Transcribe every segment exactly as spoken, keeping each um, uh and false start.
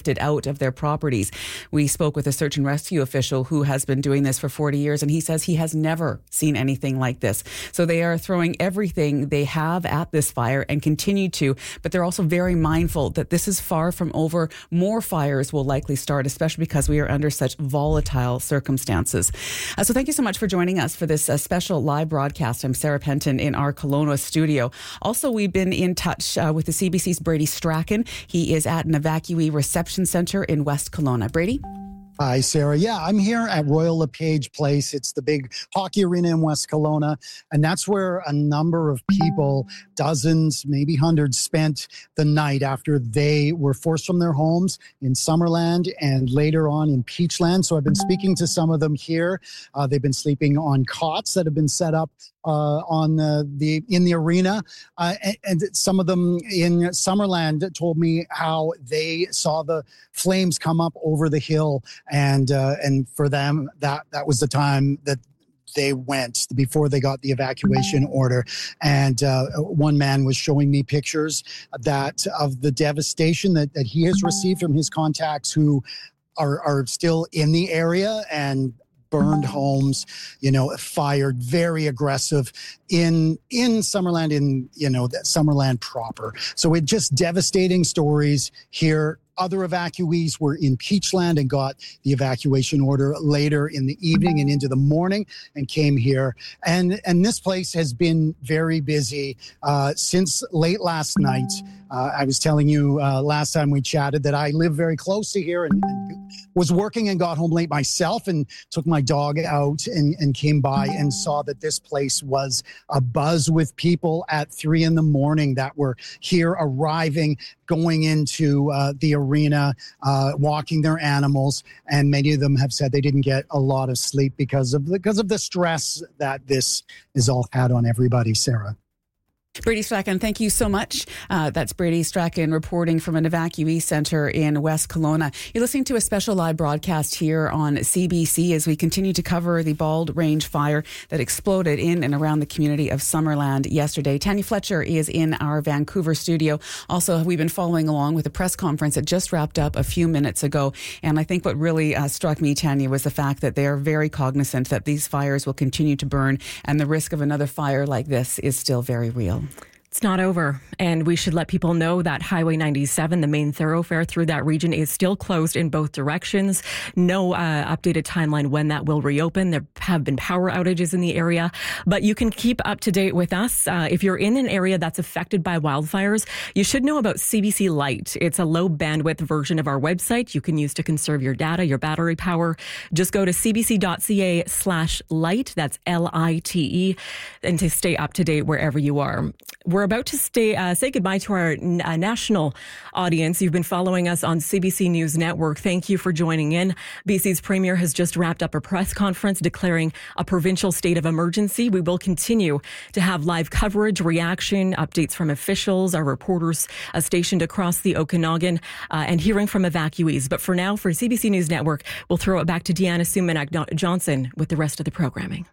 lifted out of their properties. We spoke with a search and rescue official who has been doing this for forty years, and he says he has never seen anything like this. So they are throwing everything they have at this fire and continue to, but they're also very mindful that this is far from over. More fires will likely start, especially because we are under such volatile circumstances. Uh, so thank you so much for joining us for this uh, special live broadcast. I'm Sarah Penton in our Kelowna studio. Also, we've been in touch uh, with the C B C's Brady Strachan. He is at an evacuee reception center in West Kelowna. Brady? Hi, Sarah. Yeah, I'm here at Royal LePage Place. It's the big hockey arena in West Kelowna, and that's where a number of people, dozens, maybe hundreds, spent the night after they were forced from their homes in Summerland and later on in Peachland. So I've been speaking to some of them here. Uh, they've been sleeping on cots that have been set up Uh, on the, the in the arena, uh, and, and some of them in Summerland told me how they saw the flames come up over the hill, and uh, and for them that that was the time that they went before they got the evacuation order. And uh, one man was showing me pictures that of the devastation that, that he has received from his contacts who are are still in the area and burned homes, you know, fired, very aggressive in in Summerland, in, you know, that Summerland proper. So it just devastating stories here. Other evacuees were in Peachland and got the evacuation order later in the evening and into the morning and came here. And and this place has been very busy uh, since late last night. Uh, I was telling you uh, last time we chatted that I live very close to here and, and was working and got home late myself and took my dog out and, and came by and saw that this place was abuzz with people at three in the morning that were here arriving, going into uh, the arena, uh, walking their animals, and many of them have said they didn't get a lot of sleep because of the, because of the stress that this has all had on everybody, Sarah. Brady Strachan, thank you so much. Uh, that's Brady Strachan reporting from an evacuee center in West Kelowna. You're listening to a special live broadcast here on C B C as we continue to cover the Bald Range fire that exploded in and around the community of Summerland yesterday. Tanya Fletcher is in our Vancouver studio. Also, we've been following along with a press conference that just wrapped up a few minutes ago. And I think what really uh, struck me, Tanya, was the fact that they are very cognizant that these fires will continue to burn and the risk of another fire like this is still very real. It's not over, and we should let people know that Highway ninety-seven, the main thoroughfare through that region, is still closed in both directions. No uh, updated timeline when that will reopen. There have been power outages in the area, but you can keep up to date with us. Uh, if you're in an area that's affected by wildfires, you should know about C B C Lite. It's a low bandwidth version of our website you can use to conserve your data, your battery power. Just go to cbc.ca slash light. That's L I T E, and to stay up to date wherever you are. We're about to stay, uh, say goodbye to our n- uh, national audience. You've been following us on C B C News Network. Thank you for joining in. B C's Premier has just wrapped up a press conference declaring a provincial state of emergency. We will continue to have live coverage, reaction, updates from officials, our reporters uh, stationed across the Okanagan, uh, and hearing from evacuees. But for now, for C B C News Network, we'll throw it back to Deanna Sumanak-Johnson with the rest of the programming.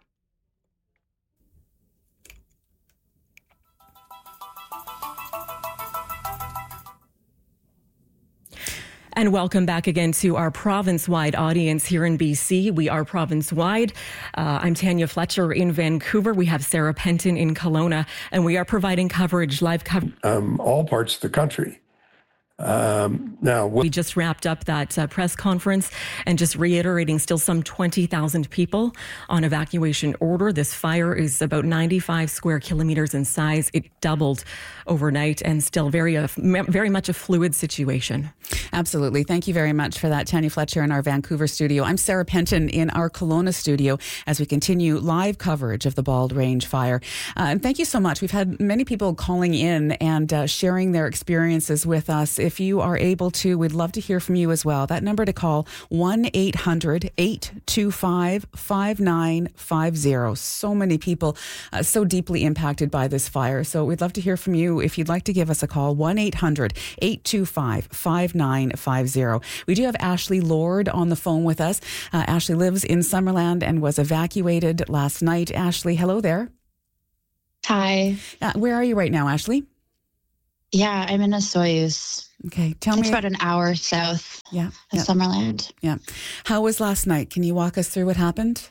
And welcome back again to our province-wide audience here in B C. We are province-wide. Uh, I'm Tanya Fletcher in Vancouver. We have Sarah Penton in Kelowna, and we are providing coverage, live coverage. Um, all parts of the country. Um, now, we just wrapped up that uh, press conference and just reiterating still some twenty thousand people on evacuation order. This fire is about ninety-five square kilometers in size. It doubled overnight and still very, uh, very much a fluid situation. Absolutely. Thank you very much for that, Tanya Fletcher in our Vancouver studio. I'm Sarah Penton in our Kelowna studio as we continue live coverage of the Bald Range fire. Uh, and thank you so much. We've had many people calling in and uh, sharing their experiences with us. If you are able to, we'd love to hear from you as well. That number to call, one eight hundred eight two five five nine five zero. So many people uh, so deeply impacted by this fire. So we'd love to hear from you. If you'd like to give us a call, one eight hundred eight two five five nine five zero. We do have Ashley Lord on the phone with us. Uh, Ashley lives in Summerland and was evacuated last night. Ashley, hello there. Hi. Uh, where are you right now, Ashley? Yeah, I'm in a Soyuz. Okay, tell It's me. about an hour south Yeah, of yeah, Summerland. yeah. How was last night? Can you walk us through what happened?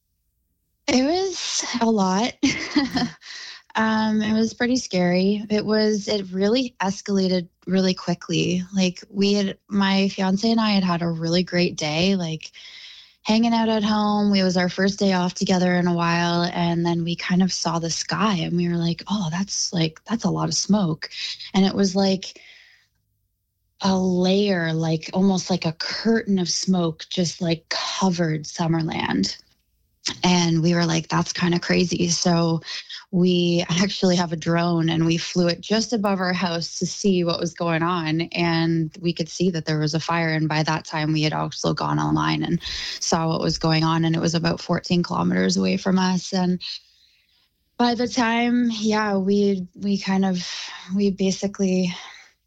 It was a lot. um, it was pretty scary. It was, it really escalated really quickly. Like we had, my fiance and I had had a really great day, like hanging out at home. It was our first day off together in a while. And then we kind of saw the sky and we were like, oh, that's like, that's a lot of smoke. And it was like a layer, like almost like a curtain of smoke, just like covered Summerland. And we were like, that's kind of crazy. So we actually have a drone and we flew it just above our house to see what was going on. And we could see that there was a fire. And by that time, we had also gone online and saw what was going on. And it was about fourteen kilometers away from us. And by the time, yeah, we we kind of, we basically,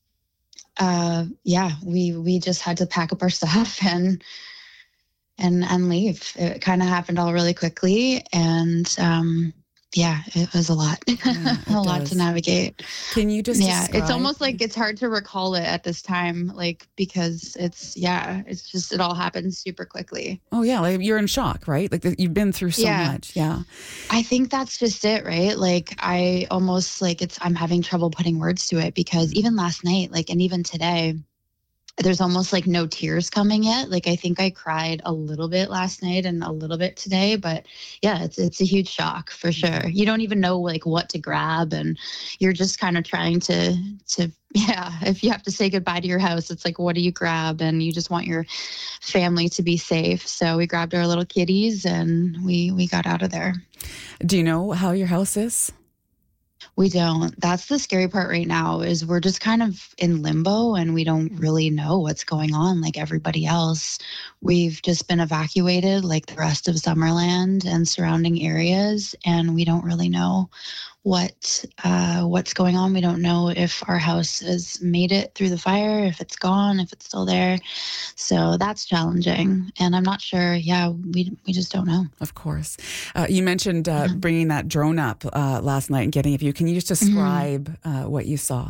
uh, yeah, we we just had to pack up our stuff and and and leave. It kind of happened all really quickly, and um, yeah, it was a lot, Yeah, a lot does. to navigate. Can you just Yeah, describe? it's almost like it's hard to recall it at this time, like because it's yeah, it's just it all happens super quickly. Oh yeah, like you're in shock, right? Like you've been through so Yeah. much. Yeah. I think that's just it, right? Like I almost like it's I'm having trouble putting words to it because even last night, like and even today, there's almost like no tears coming yet. Like I think I cried a little bit last night and a little bit today, but yeah, it's it's a huge shock for sure. You don't even know like what to grab and you're just kind of trying to to yeah, if you have to say goodbye to your house, it's like what do you grab? And you just want your family to be safe. So we grabbed our little kitties and we we got out of there. Do you know how your house is? We don't. That's the scary part right now is we're just kind of in limbo and we don't really know what's going on like everybody else. We've just been evacuated like the rest of Summerland and surrounding areas and we don't really know what uh, what's going on. We don't know if our house has made it through the fire, if it's gone, if it's still there. So that's challenging. And I'm not sure. Yeah, we we just don't know. Of course. Uh, you mentioned uh, Yeah. bringing that drone up uh, last night and getting a view. Can you just describe uh, what you saw?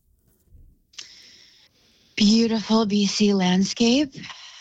Beautiful B C landscape.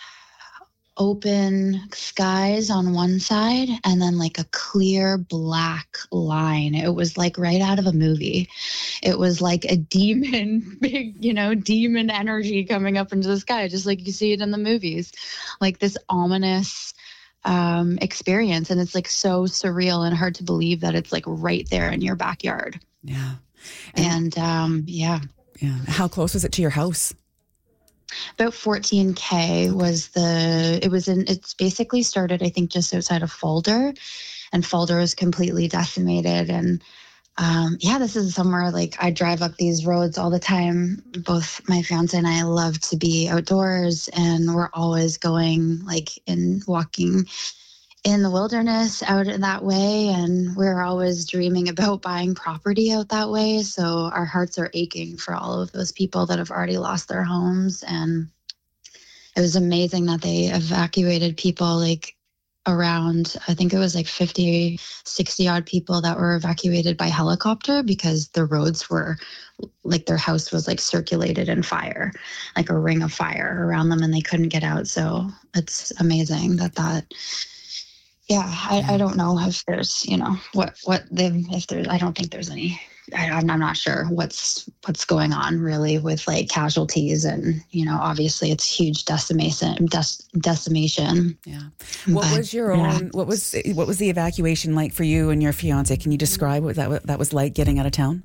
Open skies on one side and then like a clear black line. It was like right out of a movie. It was like a demon, big, you know, demon energy coming up into the sky, just like you see it in the movies. Like this ominous um, experience. And it's like so surreal and hard to believe that it's like right there in your backyard. Yeah. And um, yeah. Yeah. How close was it to your house? About fourteen K was the, it was in, it's basically started, I think, just outside of Fulder, and Fulder was completely decimated. And um, yeah, this is somewhere like I drive up these roads all the time. Both my fiance and I love to be outdoors, and we're always going like in walking in the wilderness out in that way. And we're always dreaming about buying property out that way. So our hearts are aching for all of those people that have already lost their homes. And it was amazing that they evacuated people like around, I think it was like fifty, sixty odd people that were evacuated by helicopter because the roads were like their house was like circulated in fire, like a ring of fire around them and they couldn't get out. So it's amazing that that Yeah, I, I don't know if there's, you know, what what they if there's. I don't think there's any. I, I'm I'm not sure what's what's going on really with like casualties and you know obviously it's huge decimation dec- decimation. Yeah. What But, was your yeah. own? What was what was the evacuation like for you and your fiance? Can you describe what that that was like getting out of town?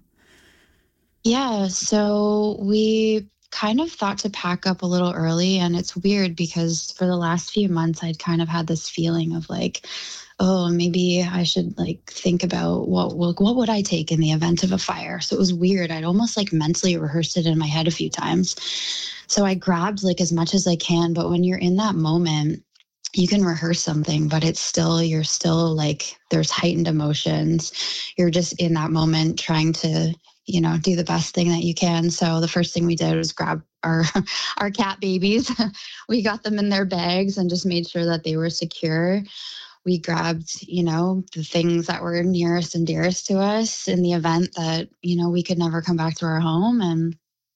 Yeah, so we kind of thought to pack up a little early, and it's weird because for the last few months I'd kind of had this feeling of like, oh, maybe I should like think about what will what would I take in the event of a fire. So it was weird. I'd almost like mentally rehearsed it in my head a few times. So I grabbed like as much as I can, but when you're in that moment, you can rehearse something, but it's still, you're still like, there's heightened emotions. You're just in that moment trying to, you know, do the best thing that you can. So the first thing we did was grab our, our cat babies. We got them in their bags and just made sure that they were secure. we grabbed, you know, the things that were nearest and dearest to us in the event that, you know, we could never come back to our home. And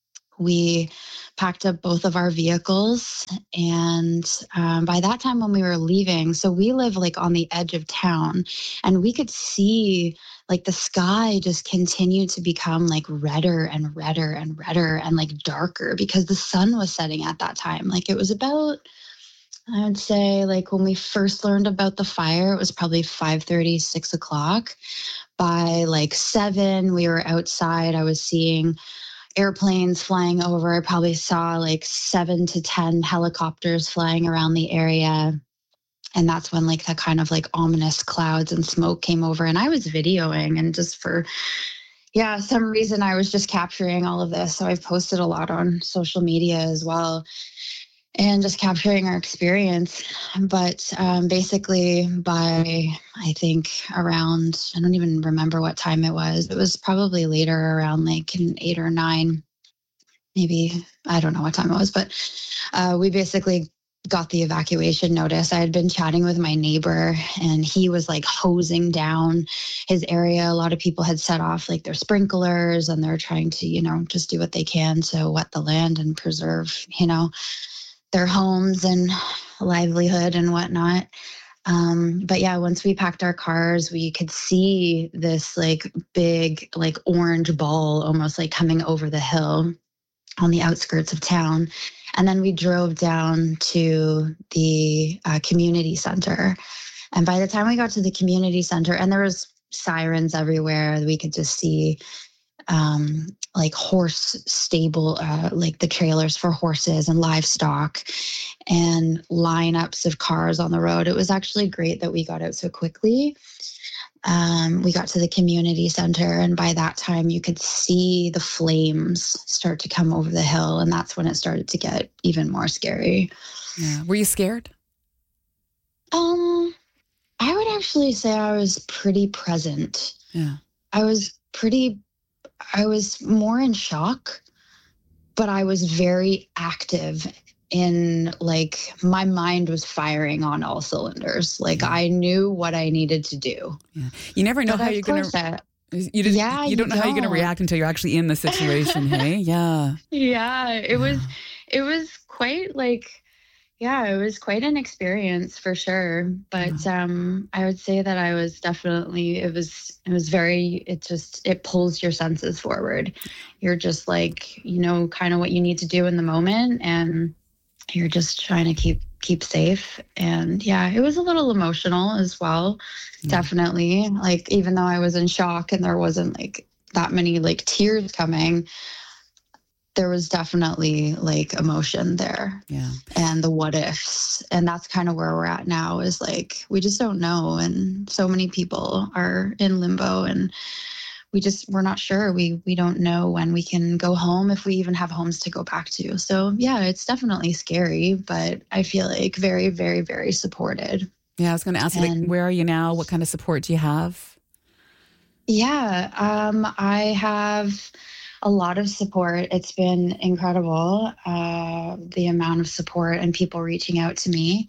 we packed up both of our vehicles. And um, by that time when we were leaving, so we live like on the edge of town, and we could see like the sky just continued to become like redder and redder and redder and like darker because the sun was setting at that time. Like it was about, I would say, like when we first learned about the fire, it was probably five thirty, six o'clock. By like seven, we were outside. I was seeing airplanes flying over. I probably saw like seven to ten helicopters flying around the area. And that's when like that kind of like ominous clouds and smoke came over. And I was videoing, and just for, yeah, some reason I was just capturing all of this. So I've posted a lot on social media as well, and just capturing our experience. But um, basically by, I think around, I don't even remember what time it was. It was probably later, around like an eight or nine, maybe, I don't know what time it was, but uh, we basically got the evacuation notice. I had been chatting with my neighbor, and he was like hosing down his area. A lot of people had set off like their sprinklers, and they're trying to, you know, just do what they can to wet the land and preserve, you know, their homes and livelihood and whatnot. Um, but yeah, once we packed our cars, we could see this like big, like orange ball almost like coming over the hill on the outskirts of town. And then we drove down to the uh, community center. And by the time we got to the community center, and there was sirens everywhere, we could just see um, like horse stable, uh, like the trailers for horses and livestock, and lineups of cars on the road. It was actually great that we got out so quickly. Um, we got to the community center, and by that time you could see the flames start to come over the hill. And that's when it started to get even more scary. Yeah. Were you scared? Um, I would actually say I was pretty present. Yeah. I was pretty, I was more in shock, but I was very active in, like, my mind was firing on all cylinders. Like, yeah. I knew what I needed to do. Yeah. You never know but how you're going to... You, just, yeah, you don't you know don't. how you're going to react until you're actually in the situation, hey? Yeah. Yeah, it yeah. was, it was quite, like... Yeah, it was quite an experience for sure. But yeah. um, I would say that I was definitely, it was, it was very, it just, it pulls your senses forward. You're just like, you know, kind of what you need to do in the moment. And you're just trying to keep, keep safe. And yeah, it was a little emotional as well. Yeah. Definitely. Like, even though I was in shock and there wasn't like that many like tears coming, there was definitely like emotion there. Yeah. And the what ifs. And that's kind of where we're at now, is like, we just don't know. And so many people are in limbo, and we just, we're not sure. We, we don't know when we can go home, if we even have homes to go back to. So yeah, it's definitely scary, but I feel like very, very, very supported. Yeah. I was going to ask you, like, where are you now? What kind of support do you have? Yeah. Um, I have a lot of support. It's been incredible, uh, the amount of support and people reaching out to me.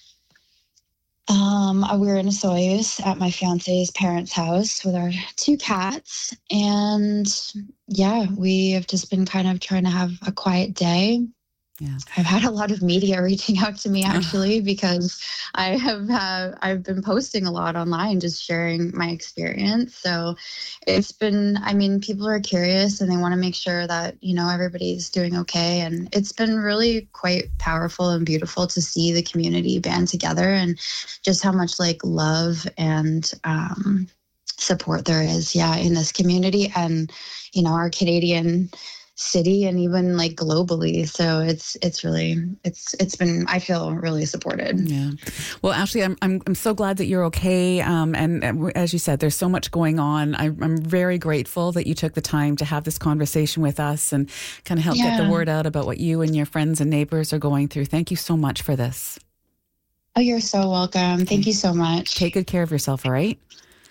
Um, we were in Osoyoos at my fiance's parents' house with our two cats. And yeah, we have just been kind of trying to have a quiet day. Yeah. I've had a lot of media reaching out to me, actually, because I have uh, I've been posting a lot online, just sharing my experience. So it's been, I mean, people are curious and they want to make sure that, you know, everybody's doing okay. And it's been really quite powerful and beautiful to see the community band together, and just how much like love and um, support there is, yeah, in this community, and, you know, our Canadian city, and even like globally. So it's it's really it's it's been, I feel really supported. Yeah. Well, Ashley, I'm I'm I'm so glad that you're okay. Um, and, and as you said, there's so much going on. I, I'm very grateful that you took the time to have this conversation with us and kind of help yeah. get the word out about what you and your friends and neighbors are going through. Thank you so much for this. Oh, you're so welcome. Okay. Thank you so much. Take good care of yourself. All right.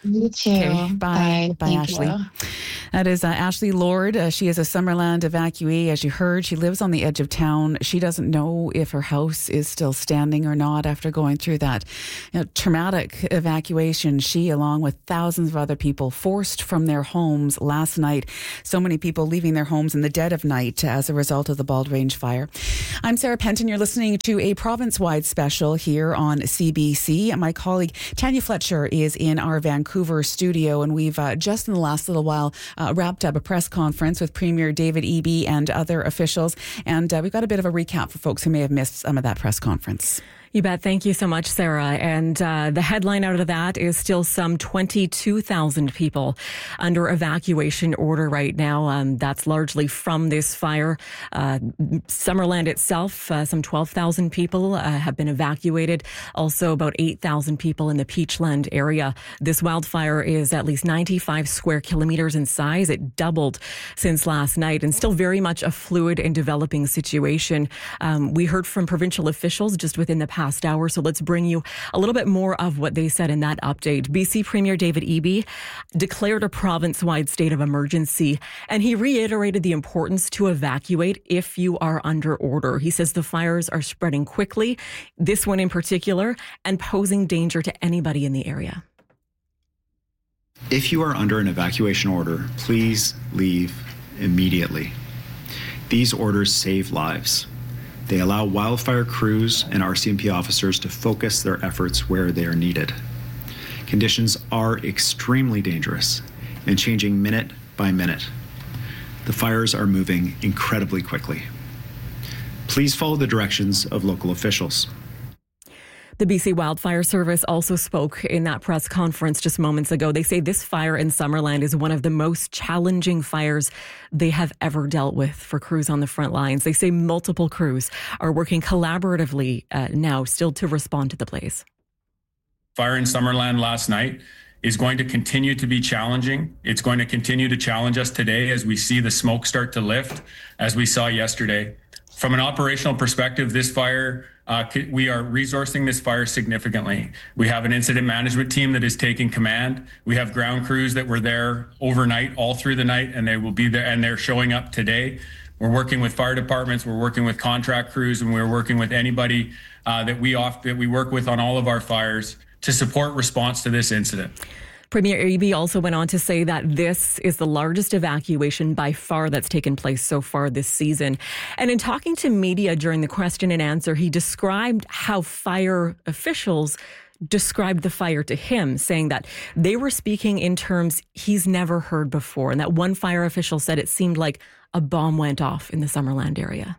You too. Okay, bye. Bye, Bye, Thank Ashley. you. That is uh, Ashley Lord. Uh, she is a Summerland evacuee. As you heard, she lives on the edge of town. She doesn't know if her house is still standing or not after going through that you know, traumatic evacuation. She, along with thousands of other people, forced from their homes last night. So many people leaving their homes in the dead of night as a result of the Bald Range fire. I'm Sarah Penton. You're listening to a province-wide special here on C B C. My colleague Tanya Fletcher is in our Vancouver studio, and we've uh, just in the last little while uh, wrapped up a press conference with Premier David Eby and other officials, and uh, we've got a bit of a recap for folks who may have missed some of that press conference. You bet. Thank you so much, Sarah. And uh, the headline out of that is still some twenty-two thousand people under evacuation order right now. Um, that's largely from this fire. Uh, Summerland itself, uh, some twelve thousand people uh, have been evacuated. Also about eight thousand people in the Peachland area. This wildfire is at least ninety-five square kilometers in size. It doubled since last night and still very much a fluid and developing situation. Um, we heard from provincial officials just within the past Past hour. So let's bring you a little bit more of what they said in that update. B C Premier David Eby declared a province-wide state of emergency, and he reiterated the importance to evacuate if you are under order. He says the fires are spreading quickly, this one in particular, and posing danger to anybody in the area. If you are under an evacuation order, please leave immediately. These orders save lives. They allow wildfire crews and R C M P officers to focus their efforts where they are needed. Conditions are extremely dangerous and changing minute by minute. The fires are moving incredibly quickly. Please follow the directions of local officials. The B C Wildfire Service also spoke in that press conference just moments ago. They say this fire in Summerland is one of the most challenging fires they have ever dealt with for crews on the front lines. They say multiple crews are working collaboratively uh, now still to respond to the blaze. Fire in Summerland last night is going to continue to be challenging. It's going to continue to challenge us today as we see the smoke start to lift, as we saw yesterday. From an operational perspective, this fire, uh, we are resourcing this fire significantly. We have an incident management team that is taking command. We have ground crews that were there overnight, all through the night, and they will be there, and they're showing up today. We're working with fire departments, we're working with contract crews, and we're working with anybody uh, that we off, that we work with on all of our fires to support response to this incident. Premier Eby also went on to say that this is the largest evacuation by far that's taken place so far this season. And in talking to media during the question and answer, he described how fire officials described the fire to him, saying that they were speaking in terms he's never heard before. And that one fire official said it seemed like a bomb went off in the Summerland area.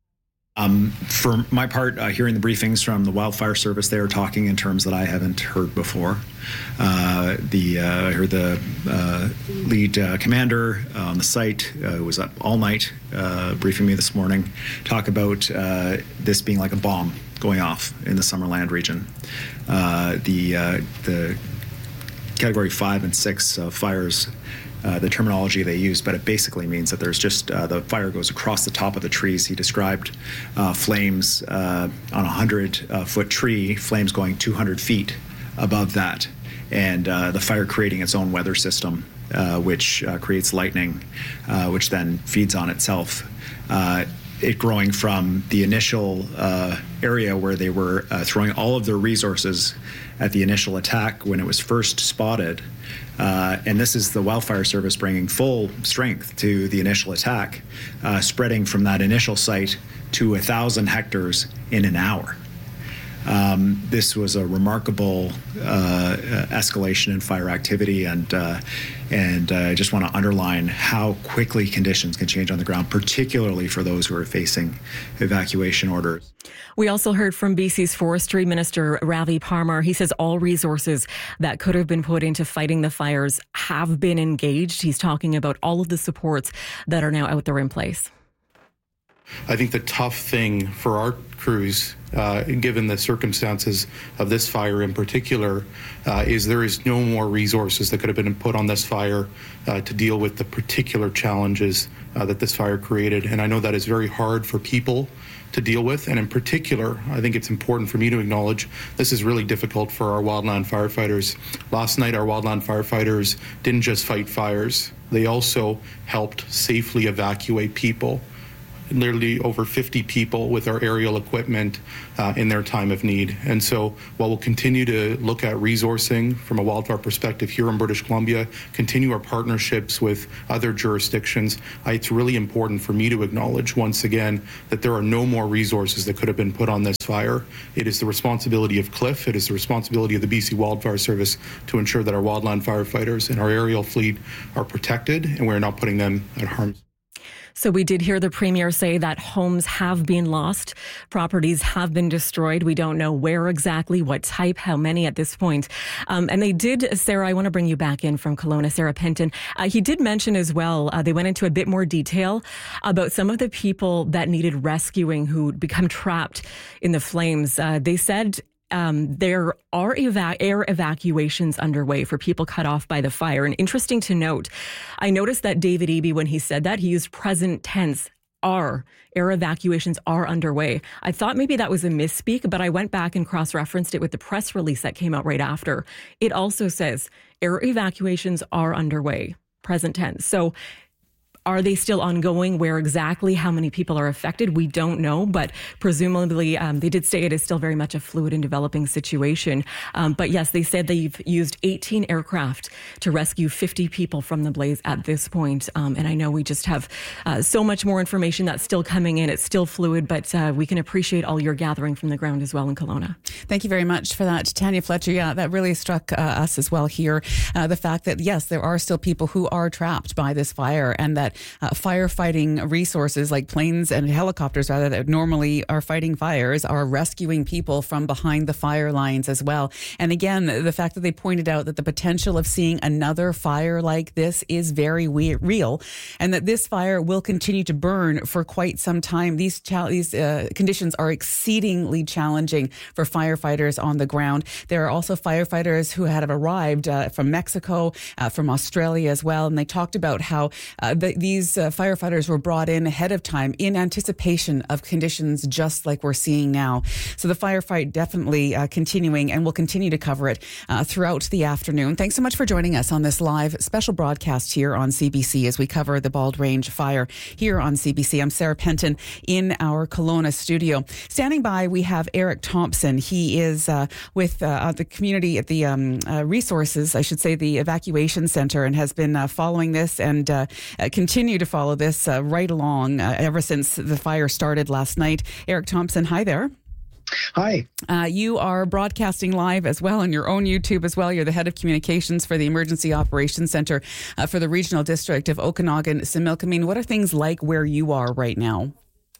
Um, for my part, uh, hearing the briefings from the Wildfire Service, they are talking in terms that I haven't heard before. Uh, the uh, I heard the uh, lead uh, commander uh, on the site uh, was up all night uh, briefing me this morning, talk about uh, this being like a bomb going off in the Summerland region. Uh, the uh, the category five and six uh, fires. Uh, the terminology they use, but it basically means that there's just uh, the fire goes across the top of the trees. He described uh, flames uh, on a hundred uh, foot tree, flames going two hundred feet above that, and uh, the fire creating its own weather system, uh, which uh, creates lightning, uh, which then feeds on itself. Uh, it growing from the initial uh, area where they were uh, throwing all of their resources at the initial attack when it was first spotted. Uh, and this is the Wildfire Service bringing full strength to the initial attack, uh, spreading from that initial site to a thousand hectares in an hour. Um, this was a remarkable uh, escalation in fire activity, and uh, and uh, I just want to underline how quickly conditions can change on the ground, particularly for those who are facing evacuation orders. We also heard from B C's Forestry Minister Ravi Parmar. He says all resources that could have been put into fighting the fires have been engaged. He's talking about all of the supports that are now out there in place. I think the tough thing for our crews, uh, given the circumstances of this fire in particular, uh, is there is no more resources that could have been put on this fire uh, to deal with the particular challenges uh, that this fire created. And I know that is very hard for people to deal with. And in particular, I think it's important for me to acknowledge this is really difficult for our wildland firefighters. Last night, our wildland firefighters didn't just fight fires, they also helped safely evacuate people. Literally over fifty people with our aerial equipment uh, in their time of need. And so while we'll continue to look at resourcing from a wildfire perspective here in British Columbia, continue our partnerships with other jurisdictions, uh, it's really important for me to acknowledge once again that there are no more resources that could have been put on this fire. It is the responsibility of Cliff, it is the responsibility of the B C Wildfire Service to ensure that our wildland firefighters and our aerial fleet are protected and we're not putting them at harm's. So we did hear the Premier say that homes have been lost, properties have been destroyed. We don't know where exactly, what type, how many at this point. Um, and they did, Sarah, I want to bring you back in from Kelowna, Sarah Penton. Uh, he did mention as well, uh, they went into a bit more detail about some of the people that needed rescuing who'd become trapped in the flames. Uh, they said Um, there are eva- air evacuations underway for people cut off by the fire. And interesting to note, I noticed that David Eby, when he said that, he used present tense, are. Air evacuations are underway. I thought maybe that was a misspeak, but I went back and cross-referenced it with the press release that came out right after. It also says air evacuations are underway, present tense. So are they still ongoing? Where exactly? How many people are affected? We don't know, but presumably um, they did say it is still very much a fluid and developing situation. Um, but yes, they said they've used eighteen aircraft to rescue fifty people from the blaze at this point. Um, and I know we just have uh, so much more information that's still coming in. It's still fluid, but uh, we can appreciate all your gathering from the ground as well in Kelowna. Thank you very much for that, Tanya Fletcher. Yeah, that really struck uh, us as well here. Uh, the fact that, yes, there are still people who are trapped by this fire, and that Uh, firefighting resources like planes and helicopters, rather, that normally are fighting fires, are rescuing people from behind the fire lines as well. And again, the fact that they pointed out that the potential of seeing another fire like this is very we- real, and that this fire will continue to burn for quite some time. These cha- these uh, conditions are exceedingly challenging for firefighters on the ground. There are also firefighters who had arrived uh, from Mexico, uh, from Australia as well, and they talked about how uh, the, these uh, firefighters were brought in ahead of time in anticipation of conditions just like we're seeing now. So the firefight definitely uh, continuing, and we'll continue to cover it uh, throughout the afternoon. Thanks so much for joining us on this live special broadcast here on C B C as we cover the Bald Range fire here on C B C. I'm Sarah Penton in our Kelowna studio. Standing by, we have Eric Thompson. He is uh, with uh, the community at the um, uh, resources, I should say, the evacuation center, and has been uh, following this and uh, uh, continue to follow this uh, right along uh, ever since the fire started last night. Eric Thompson, hi there. Hi. Uh, you are broadcasting live as well on your own YouTube as well. You're the head of communications for the Emergency Operations Center uh, for the Regional District of Okanagan-Similkameen. What are things like where you are right now?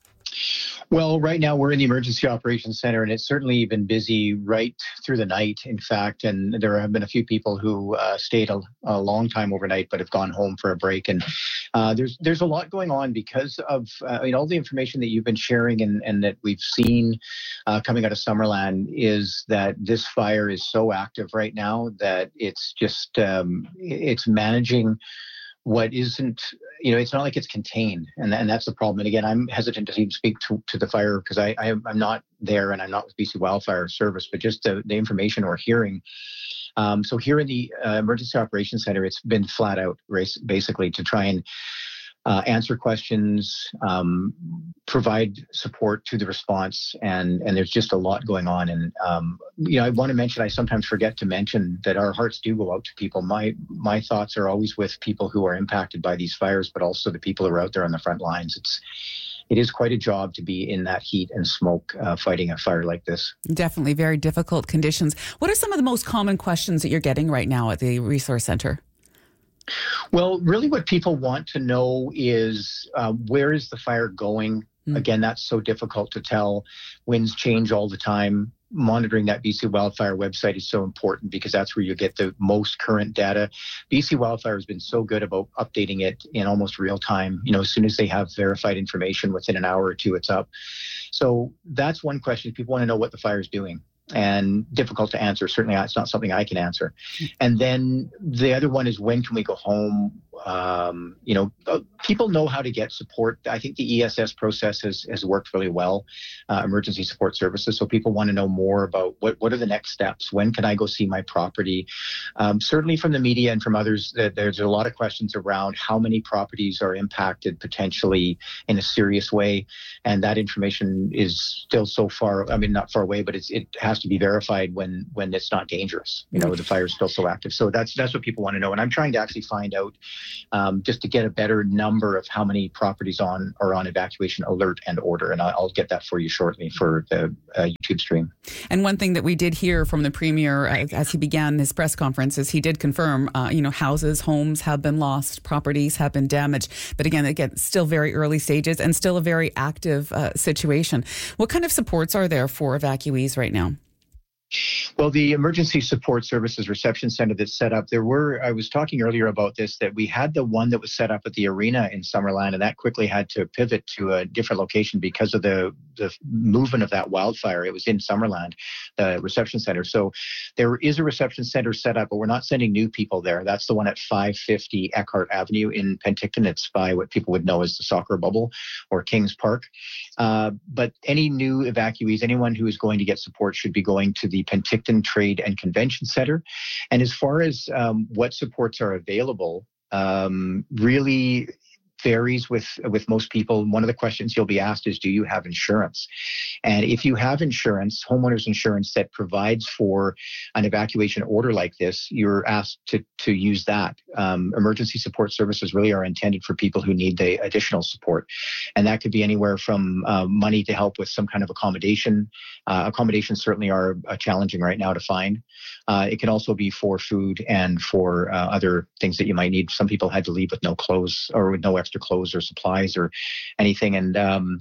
Well, right now we're in the Emergency Operations Center, and it's certainly been busy right through the night, in fact. And there have been a few people who uh, stayed a, a long time overnight but have gone home for a break. And uh, there's there's a lot going on because of uh, I mean, all the information that you've been sharing and, and that we've seen uh, coming out of Summerland is that this fire is so active right now that it's just um, it's managing what isn't, you know, it's not like it's contained, and and that's the problem. And again, I'm hesitant to even speak to, to the fire because I, I I'm not there and I'm not with B C Wildfire Service, but just the, the information we're hearing. Um, so here in the uh, Emergency Operations Center, it's been flat out race basically to try and uh, answer questions, um, provide support to the response, and and there's just a lot going on. And um, you know, I want to mention, I sometimes forget to mention that our hearts do go out to people. My my thoughts are always with people who are impacted by these fires, but also the people who are out there on the front lines. It's it is quite a job to be in that heat and smoke uh, fighting a fire like this. Definitely very difficult conditions. What are some of the most common questions that you're getting right now at the Resource Center? Well, really what people want to know is uh, where is the fire going? Mm. Again, that's so difficult to tell. Winds change all the time. monitoring that B C Wildfire website is so important because that's where you get the most current data. B C Wildfire has been so good about updating it in almost real time. You know, as soon as they have verified information, within an hour or two, it's up. So that's one question. People want to know what the fire is doing. And difficult to answer. Certainly, it's not something I can answer. And then the other one is, when can we go home? Um, you know, people know how to get support. I think the E S S process has, has worked really well, uh, emergency support services. So people want to know more about what, what are the next steps? When can I go see my property? Um, certainly from the media and from others, uh, there's a lot of questions around how many properties are impacted potentially in a serious way. And that information is still so far, I mean, not far away, but it's, it has to be verified when, when it's not dangerous. You know, the fire is still so active. So that's, that's what people want to know. And I'm trying to actually find out Um, just to get a better number of how many properties on are on evacuation alert and order. And I'll get that for you shortly for the uh, YouTube stream. And one thing that we did hear from the Premier uh, as he began his press conference is he did confirm, uh, you know, houses, homes have been lost, properties have been damaged. But again, again, still very early stages and still a very active uh, situation. What kind of supports are there for evacuees right now? Well, the Emergency Support Services Reception Center that's set up, there were, I was talking earlier about this, that we had the one that was set up at the arena in Summerland, and that quickly had to pivot to a different location because of the, the movement of that wildfire. It was in Summerland, the reception center. So there is a reception center set up, but we're not sending new people there. That's the one at five fifty Eckhart Avenue in Penticton. It's by what people would know as the soccer bubble or Kings Park. Uh, but any new evacuees, anyone who is going to get support should be going to the Penticton Trade and Convention Center. And as far as um, what supports are available, um, really varies with with most people. One of the questions you'll be asked is, do you have insurance? And if you have insurance, homeowners insurance that provides for an evacuation order like this, you're asked to to use that. Um, emergency support services really are intended for people who need the additional support. And that could be anywhere from uh, money to help with some kind of accommodation. Uh, accommodations certainly are uh, challenging right now to find. Uh, it can also be for food and for uh, other things that you might need. Some people had to leave with no clothes or with no extra clothes or supplies or anything. And um,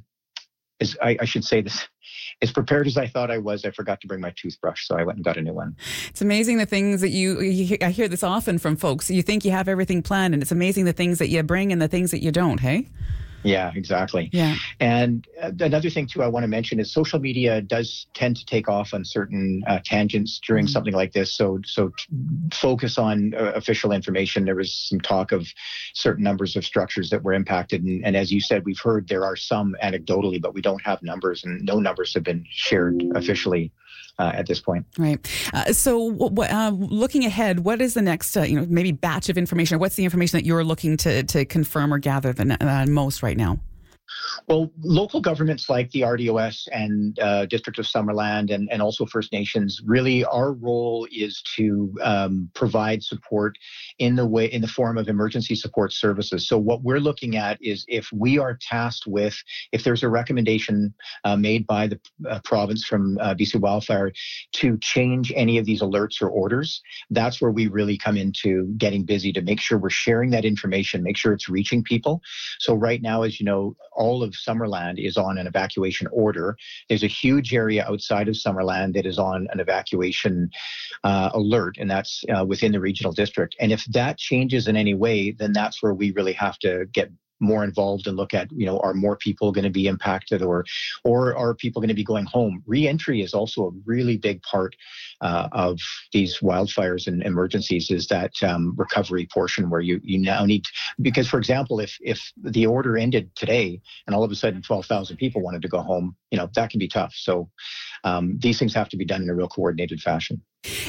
as I, I should say this, as prepared as I thought I was, I forgot to bring my toothbrush, so I went and got a new one. It's amazing the things that you, you I hear this often from folks. You think you have everything planned, and it's amazing the things that you bring and the things that you don't, hey? Yeah, exactly. Yeah. And another thing, too, I want to mention is social media does tend to take off on certain uh, tangents during mm-hmm. something like this. So so focus on uh, official information. There was some talk of certain numbers of structures that were impacted. And, and as you said, we've heard there are some anecdotally, but we don't have numbers, and no numbers have been shared officially uh, at this point. Right. Uh, so w- uh, looking ahead, what is the next, uh, you know, maybe batch of information, or what's the information that you're looking to, to confirm or gather the uh, most right now? Well, local governments like the R D O S and uh, District of Summerland and, and also First Nations, really our role is to um, provide support in the way in the form of emergency support services. So what we're looking at is if we are tasked with, if there's a recommendation uh, made by the uh, province from uh, B C Wildfire to change any of these alerts or orders, that's where we really come into getting busy to make sure we're sharing that information, make sure it's reaching people. So right now, as you know, all of Summerland is on an evacuation order. There's a huge area outside of Summerland that is on an evacuation uh, alert, and that's uh, within the regional district. And if that changes in any way, then that's where we really have to get more involved and look at, you know, are more people going to be impacted, or or are people going to be going home? Re-entry is also a really big part uh, of these wildfires and emergencies, is that um, recovery portion where you, you now need, because for example, if if the order ended today and all of a sudden twelve thousand people wanted to go home, you know, that can be tough. So um, these things have to be done in a real coordinated fashion.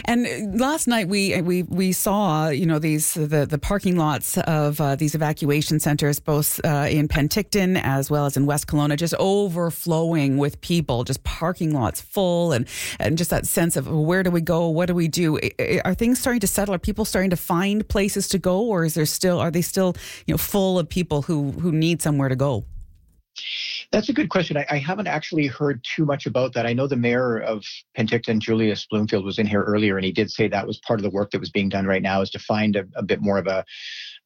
And last night we we we saw, you know, these the, the parking lots of uh, these evacuation centers, both uh, in Penticton as well as in West Kelowna, just overflowing with people, just parking lots full, and and just that sense of where do we go, what do we do? Are things starting to settle? Are people starting to find places to go, or is there still are they still, you know, full of people who who need somewhere to go? That's a good question. I, I haven't actually heard too much about that. I know the mayor of Penticton, Julius Bloomfield, was in here earlier, and he did say that was part of the work that was being done right now, is to find a, a bit more of a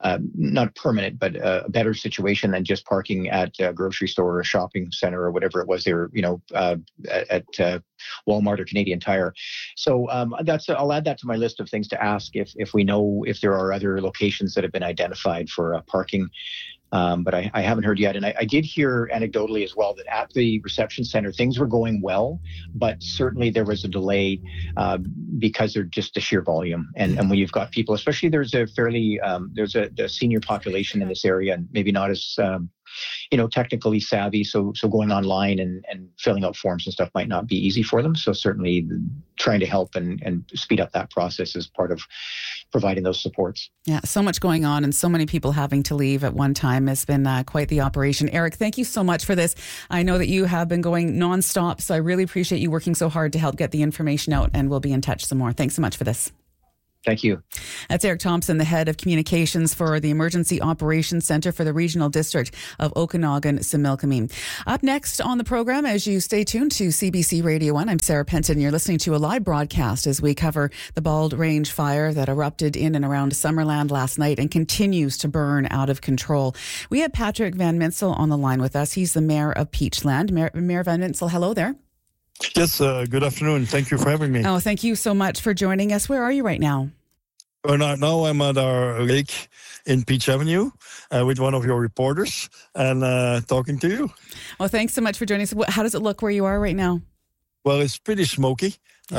uh, not permanent, but a better situation than just parking at a grocery store or a shopping center or whatever it was they were, you know, uh, at, at uh, Walmart or Canadian Tire. So um, that's I'll add that to my list of things to ask if if we know if there are other locations that have been identified for uh, parking. Um, but I, I haven't heard yet. And I, I did hear anecdotally as well that at the reception center, things were going well, but certainly there was a delay uh, because of just the sheer volume. And, and when you've got people, especially there's a fairly, um, there's a, a senior population in this area and maybe not as, um, you know, technically savvy. So so going online and, and filling out forms and stuff might not be easy for them. So certainly trying to help and, and speed up that process is part of providing those supports. Yeah, so much going on and so many people having to leave at one time has been uh, quite the operation. Eric, thank you so much for this. I know that you have been going nonstop, so I really appreciate you working so hard to help get the information out, and we'll be in touch some more. Thanks so much for this. Thank you. That's Eric Thompson, the head of communications for the Emergency Operations Centre for the Regional District of Okanagan-Similkameen. Up next on the program, as you stay tuned to C B C Radio one, I'm Sarah Penton. You're listening to a live broadcast as we cover the Bald Range fire that erupted in and around Summerland last night and continues to burn out of control. We have Patrick Van Minsel on the line with us. He's the mayor of Peachland. Mayor, Mayor Van Minsel, hello there. Yes, uh, good afternoon. Thank you for having me. Oh, thank you so much for joining us. Where are you right now? Uh, now, now I'm at our lake in Peach Avenue uh, with one of your reporters and uh, talking to you. Well, thanks so much for joining us. How does it look where you are right now? Well, it's pretty smoky,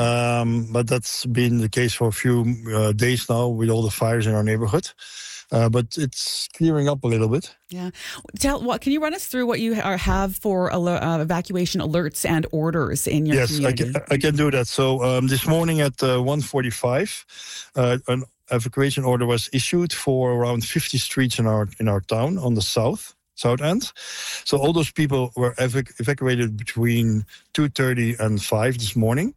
um, but that's been the case for a few uh, days now with all the fires in our neighborhood. Uh, but it's clearing up a little bit. Yeah. Tell what can you run us through what you are, have for alert, uh, evacuation alerts and orders in your yes, community? Yes, I, I can do that. So um, this morning at uh, one forty-five, uh, an evacuation order was issued for around fifty streets in our in our town on the south south end. So all those people were evac- evacuated between two thirty and five this morning.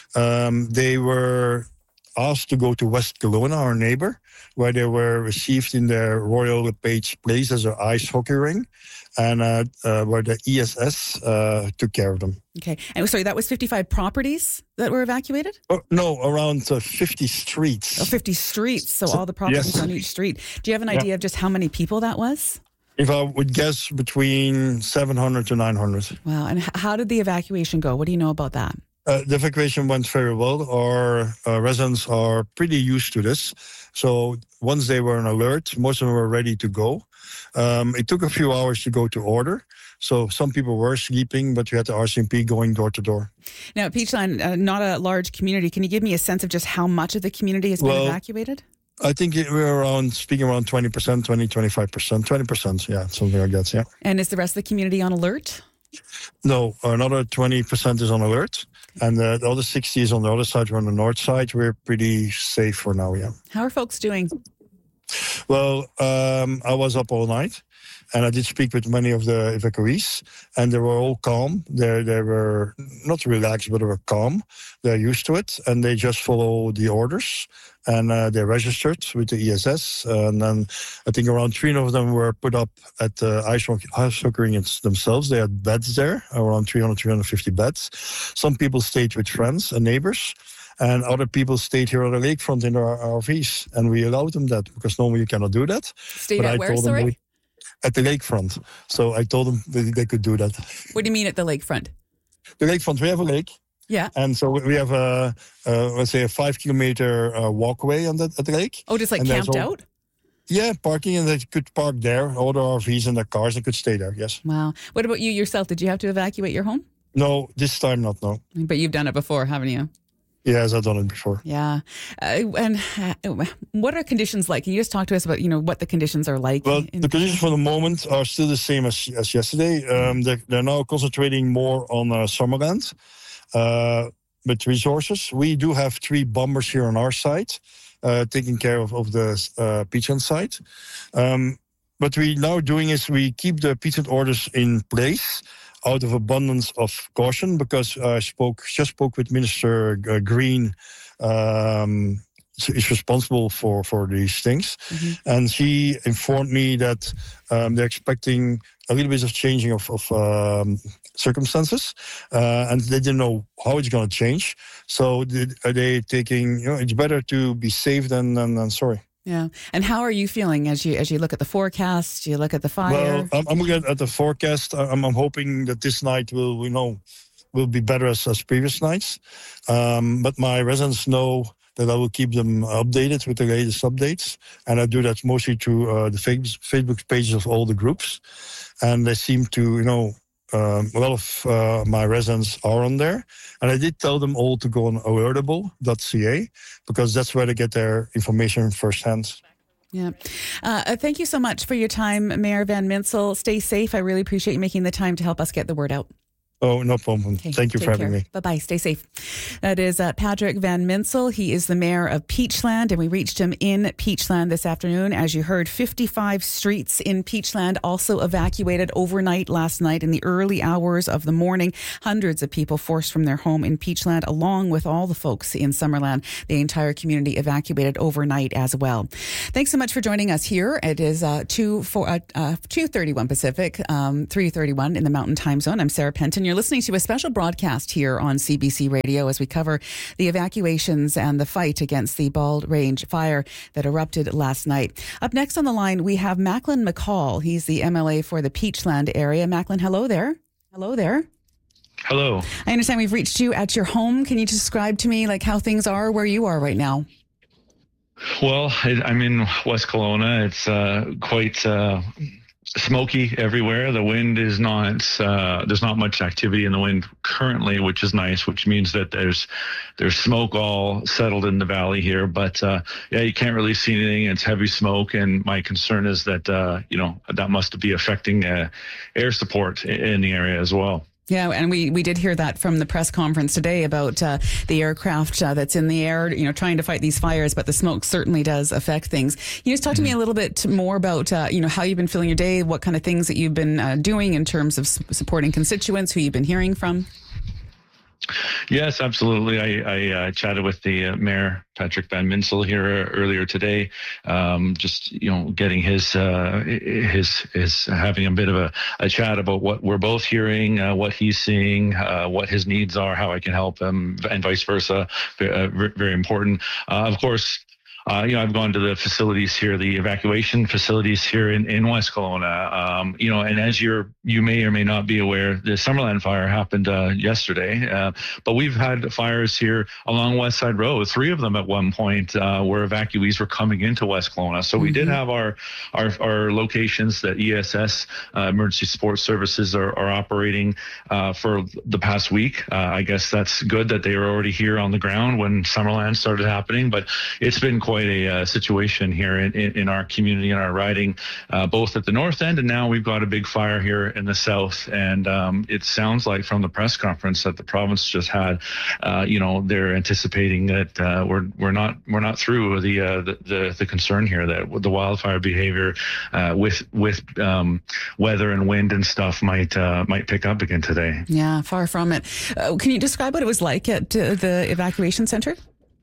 Um, they were asked to go to West Kelowna, our neighbor, where they were received in their Royal LePage Place as an ice hockey ring, and uh, uh, where the E S S uh, took care of them. Okay. And sorry, that was fifty-five properties that were evacuated? Oh, no, around uh, fifty streets. Oh, fifty streets. So, so all the properties yes. on each street. Do you have an idea yeah. of just how many people that was? If I would guess, between seven hundred to nine hundred. Wow. And how did the evacuation go? What do you know about that? Uh, the evacuation went very well. Our uh, residents are pretty used to this. So once they were on alert, most of them were ready to go. Um, it took a few hours to go to order. So some people were sleeping, but we had the R C M P going door to door. Now, Peachland, uh, not a large community. Can you give me a sense of just how much of the community has well, been evacuated? I think we're around, speaking around twenty percent, twenty, twenty-five percent, twenty percent, yeah, something like that, yeah. And is the rest of the community on alert? No, another twenty percent is on alert. And uh, the other sixty is on the other side. We're on the north side. We're pretty safe for now, yeah. How are folks doing? Well, um, I was up all night, and I did speak with many of the evacuees, and they were all calm. They they were not relaxed, but they were calm. They're used to it, and they just follow the orders. And uh, they registered with the E S S. And then I think around three of them were put up at the ice hockey rinks themselves. They had beds there, around three hundred, three hundred fifty beds. Some people stayed with friends and neighbors. And other people stayed here on the lakefront in their R Vs. And we allowed them that, because normally you cannot do that. Stayed but at I where, told sorry? Them they, at the lakefront. So I told them that they could do that. What do you mean at the lakefront? The lakefront, we have a lake. Yeah. And so we have a, uh, let's say, a five kilometer uh, walkway on the, at the lake. Oh, just like and camped all, out? Yeah, parking, and they could park there. All their R Vs and their cars, they could stay there, yes. Wow. What about you yourself? Did you have to evacuate your home? No, this time not, no. But you've done it before, haven't you? Yes, I've done it before. Yeah. Uh, and uh, what are conditions like? Can you just talk to us about, you know, what the conditions are like? Well, the conditions for the moment are still the same as, as yesterday. Um, they're, they're now concentrating more on uh, Summerland. Uh, With resources, we do have three bombers here on our side, uh, taking care of, of the uh, Peachland side. Um, what we're now doing is we keep the Peachland orders in place out of abundance of caution, because I spoke just spoke with Minister uh, Green, um, is responsible for, for these things. Mm-hmm. And she informed me that um, they're expecting a little bit of changing of, of um, circumstances, uh, and they didn't know how it's going to change. So they, are they taking, you know, it's better to be safe than, than, than sorry. Yeah. And how are you feeling as you as you look at the forecast? You look at the fire. Well, I'm, I'm looking at the forecast. I'm, I'm hoping that this night will, you know, will be better as, as previous nights. Um, but my residents know that I will keep them updated with the latest updates, and I do that mostly through uh, the Facebook pages of all the groups. And they seem to, you know, um, a lot of uh, my residents are on there. And I did tell them all to go on alertable dot c a because that's where they get their information firsthand. Yeah. Uh, thank you so much for your time, Mayor Van Minsel. Stay safe. I really appreciate you making the time to help us get the word out. Oh, no problem. Okay, Thank you for having care. me. Bye-bye. Stay safe. That is uh, Patrick Van Minsel. He is the mayor of Peachland, and we reached him in Peachland this afternoon. As you heard, fifty-five streets in Peachland also evacuated overnight last night in the early hours of the morning. Hundreds of people forced from their home in Peachland, along with all the folks in Summerland. The entire community evacuated overnight as well. Thanks so much for joining us here. It is uh, two for uh, uh, two thirty-one Pacific, um, three thirty-one in the Mountain Time Zone. I'm Sarah Penton. You're listening to a special broadcast here on C B C Radio as we cover the evacuations and the fight against the Bald Range fire that erupted last night. Up next on the line, we have Macklin McCall. He's the M L A for the Peachland area. Macklin, hello there. Hello there. Hello. I understand we've reached you at your home. Can you describe to me like how things are where you are right now? Well, I'm in West Kelowna. It's uh, quite uh, smoky everywhere. The wind is not, uh, there's not much activity in the wind currently, which is nice, which means that there's there's smoke all settled in the valley here. But uh, yeah, you can't really see anything. It's heavy smoke. And my concern is that, uh, you know, that must be affecting uh, air support in the area as well. Yeah, and we, we did hear that from the press conference today about uh, the aircraft uh, that's in the air, you know, trying to fight these fires, but the smoke certainly does affect things. Can you just talk to me a little bit more about, uh, you know, how you've been feeling your day, what kind of things that you've been uh, doing in terms of s- supporting constituents, who you've been hearing from? Yes, absolutely. I, I uh, chatted with the uh, Mayor, Patrick Van Minsel, here earlier today. Um, just, you know, getting his, uh, his, his having a bit of a, a chat about what we're both hearing, uh, what he's seeing, uh, what his needs are, how I can help him, and vice versa. Uh, very important. Uh, of course, Uh, you know, I've gone to the facilities here, the evacuation facilities here in, in West Kelowna. Um, you know, and as you're, you may or may not be aware, the Summerland fire happened uh, yesterday. Uh, but we've had fires here along West Side Road, three of them at one point, uh, where evacuees were coming into West Kelowna. So we mm-hmm. did have our, our, our locations that E S S, uh, Emergency Support Services, are, are operating uh, for the past week. Uh, I guess that's good that they were already here on the ground when Summerland started happening, but it's been quite quite a uh, situation here in, in, in our community and our riding, uh, both at the north end, and now we've got a big fire here in the south. And um, it sounds like from the press conference that the province just had, uh, you know, they're anticipating that uh, we're we're not we're not through the uh, the, the the concern here that the wildfire behavior uh, with with um, weather and wind and stuff might uh, might pick up again today. Yeah, far from it. Uh, can you describe what it was like at uh, the evacuation center?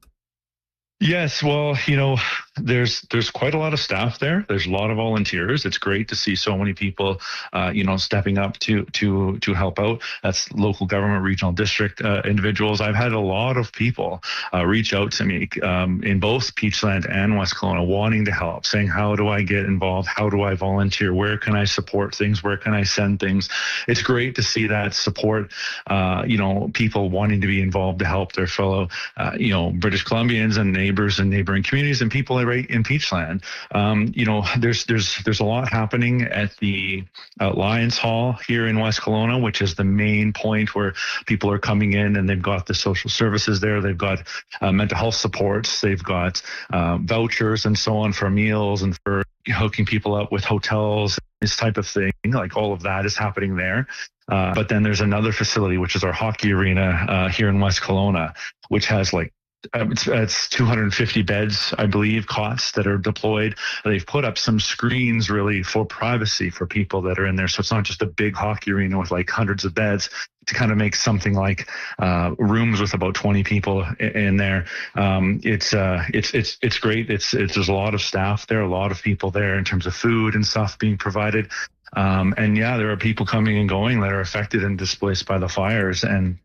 Yes, well, you know, there's there's quite a lot of staff there. There's a lot of volunteers. It's great to see so many people, uh, you know, stepping up to to to help out. That's local government, regional district uh, individuals. I've had a lot of people uh, reach out to me um, in both Peachland and West Kelowna wanting to help, saying, how do I get involved? How do I volunteer? Where can I support things? Where can I send things? It's great to see that support, uh, you know, people wanting to be involved to help their fellow, uh, you know, British Columbians and neighbors and neighboring communities and people right in Peachland. Um, you know, there's there's there's a lot happening at the uh, Lions Hall here in West Kelowna, which is the main point where people are coming in, and they've got the social services there. They've got uh, mental health supports. They've got uh, vouchers and so on for meals and for hooking people up with hotels, this type of thing. Like all of that is happening there. Uh, but then there's another facility, which is our hockey arena uh, here in West Kelowna, which has like Um, it's, it's two hundred fifty beds, I believe, cots that are deployed. They've put up some screens really for privacy for people that are in there. So it's not just a big hockey arena with like hundreds of beds, to kind of make something like uh, rooms with about twenty people in, in there. Um, it's uh, it's it's it's great. It's it's there's a lot of staff there, a lot of people there in terms of food and stuff being provided. Um, and yeah, there are people coming and going that are affected and displaced by the fires. And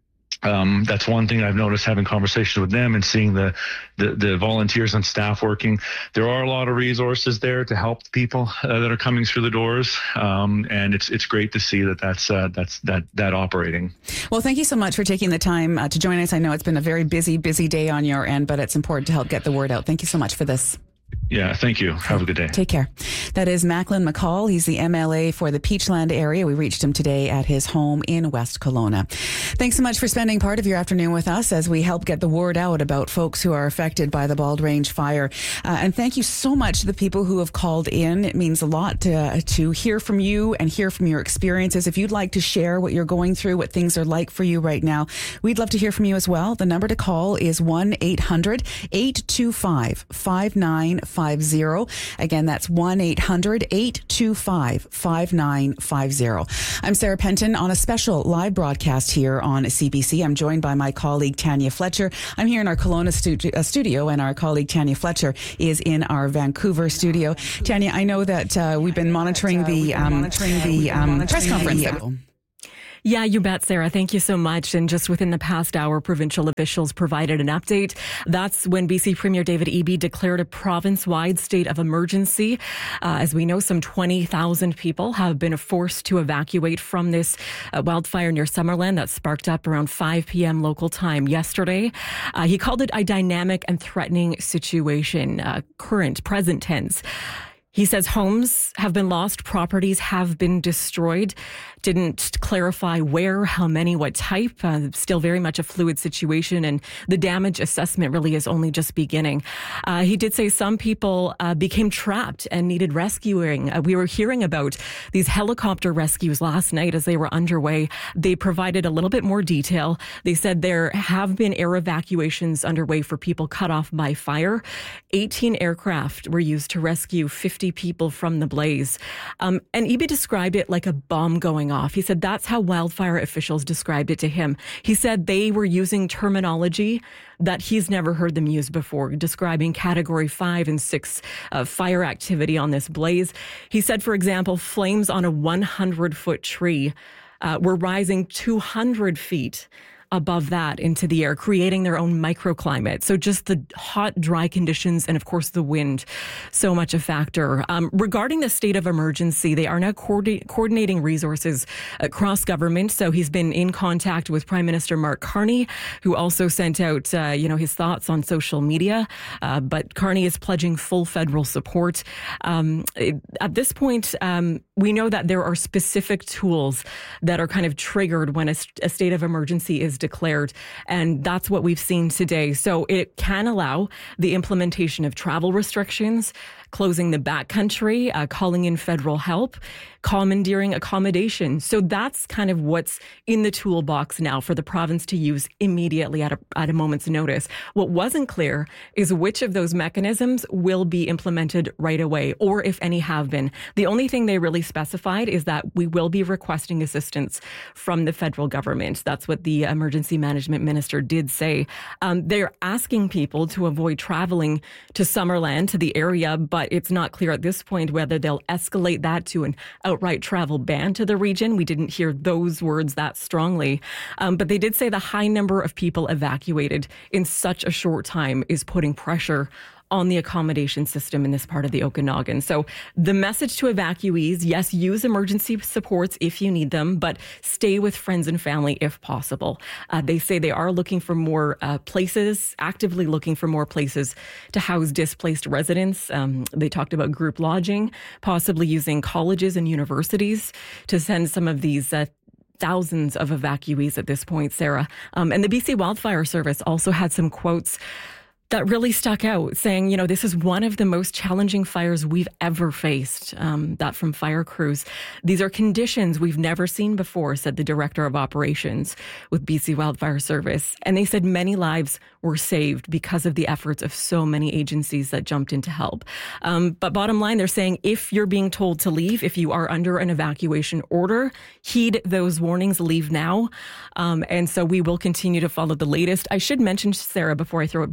Um, that's one thing I've noticed having conversations with them and seeing the, the, the volunteers and staff working. There are a lot of resources there to help the people uh, that are coming through the doors. Um, and it's it's great to see that that's, uh, that's that, that operating. Well, thank you so much for taking the time uh, to join us. I know it's been a very busy, busy day on your end, but it's important to help get the word out. Thank you so much for this. Yeah, thank you. Have a good day. Take care. That is Macklin McCall. He's the M L A for the Peachland area. We reached him today at his home in West Kelowna. Thanks so much for spending part of your afternoon with us as we help get the word out about folks who are affected by the Bald Range fire. Uh, and thank you so much to the people who have called in. It means a lot to, to hear from you and hear from your experiences. If you'd like to share what you're going through, what things are like for you right now, we'd love to hear from you as well. The number to call is one eight hundred eight two five five nine five zero. Again, that's one eight hundred eight two five five nine five zero. I'm Sarah Penton on a special live broadcast here on C B C. I'm joined by my colleague Tanya Fletcher. I'm here in our Kelowna stu- uh, studio, and our colleague Tanya Fletcher is in our Vancouver studio. Tanya, I know that uh, we've been monitoring the um, monitoring the um, press conference. The, Yeah, you bet, Sarah. Thank you so much. And just within the past hour, provincial officials provided an update. That's when B C Premier David Eby declared a province-wide state of emergency. Uh, as we know, some twenty thousand people have been forced to evacuate from this uh, wildfire near Summerland that sparked up around five p.m. local time yesterday. Uh, he called it a dynamic and threatening situation, uh, current, present tense. He says homes have been lost, properties have been destroyed. Didn't clarify where, how many, what type. Uh, still very much a fluid situation, and the damage assessment really is only just beginning. Uh, he did say some people uh, became trapped and needed rescuing. Uh, we were hearing about these helicopter rescues last night as they were underway. They provided a little bit more detail. They said there have been air evacuations underway for people cut off by fire. eighteen aircraft were used to rescue fifty people from the blaze. Um, and Eby described it like a bomb going off. He said that's how wildfire officials described it to him. He said they were using terminology that he's never heard them use before, describing category five and six uh, fire activity on this blaze. He said, for example, flames on a one hundred foot tree uh, were rising two hundred feet above that into the air, creating their own microclimate. So just the hot, dry conditions and, of course, the wind, so much a factor. Um, regarding the state of emergency, they are now coordi- coordinating resources across government. So he's been in contact with Prime Minister Mark Carney, who also sent out, uh, you know, his thoughts on social media. Uh, but Carney is pledging full federal support. Um, it, at this point, um, we know that there are specific tools that are kind of triggered when a, a state of emergency is declared. And that's what we've seen today. So it can allow the implementation of travel restrictions, closing the backcountry, uh, calling in federal help, commandeering accommodation. So that's kind of what's in the toolbox now for the province to use immediately at a, at a moment's notice. What wasn't clear is which of those mechanisms will be implemented right away, or if any have been. The only thing they really specified is that we will be requesting assistance from the federal government. That's what the emergency management minister did say. Um, they're asking people to avoid traveling to Summerland, to the area, but it's not clear at this point whether they'll escalate that to an outright travel ban to the region. We didn't hear those words that strongly. Um, but they did say the high number of people evacuated in such a short time is putting pressure on the accommodation system in this part of the Okanagan. So the message to evacuees, yes, use emergency supports if you need them, but stay with friends and family if possible. Uh, they say they are looking for more uh, places, actively looking for more places to house displaced residents. Um, they talked about group lodging, possibly using colleges and universities to send some of these uh, thousands of evacuees at this point, Sarah. Um, and the B C Wildfire Service also had some quotes that really stuck out, saying, you know, this is one of the most challenging fires we've ever faced. Um, that from fire crews. These are conditions we've never seen before, said the director of operations with B C Wildfire Service. And they said many lives were saved because of the efforts of so many agencies that jumped in to help. Um, but bottom line, they're saying if you're being told to leave, if you are under an evacuation order, heed those warnings, leave now. Um, and so we will continue to follow the latest. I should mention, Sarah, before I throw it back to you,